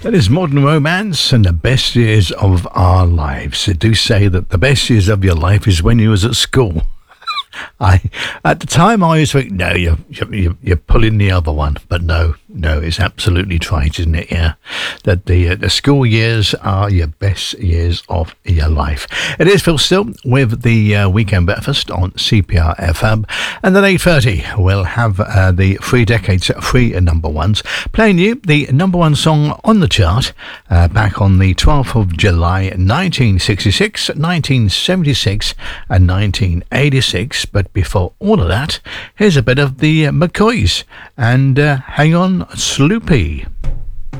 That is Modern Romance and the best years of our lives. They do say that the best years of your life is when you was at school. At the time I used to think, no, you're pulling the other one, but no, it's absolutely right, isn't it? Yeah, that the school years are your best years of your life. It is Phil Still with the Weekend Breakfast on CPR FM, and at 8:30 we'll have the 3 decades, 3 number ones, playing you the number one song on the chart back on the 12th of July 1966, 1976 and 1986. But before all of that, here's a bit of the McCoys and Hang On Sloopy.